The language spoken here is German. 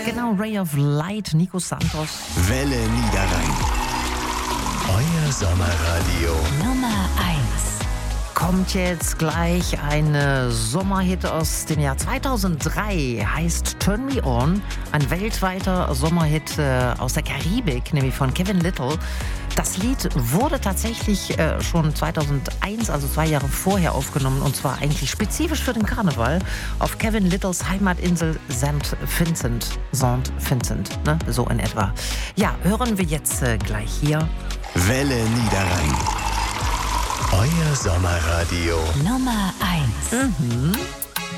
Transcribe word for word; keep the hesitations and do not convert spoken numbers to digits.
Genau, Ray of Light, Nico Santos. Welle Niederrhein. Euer Sommerradio. Nummer eins. Kommt jetzt gleich ein Sommerhit aus dem Jahr zweitausenddrei, heißt Turn Me On. Ein weltweiter Sommerhit äh, aus der Karibik, nämlich von Kevin Lyttle. Das Lied wurde tatsächlich äh, schon zweitausendeins, also zwei Jahre vorher aufgenommen, und zwar eigentlich spezifisch für den Karneval auf Kevin Littles Heimatinsel Sankt Vincent. Sankt Vincent, ne? So in etwa. Ja, hören wir jetzt äh, gleich hier. Welle Niederrhein. Euer Sommerradio. Nummer eins. Mhm.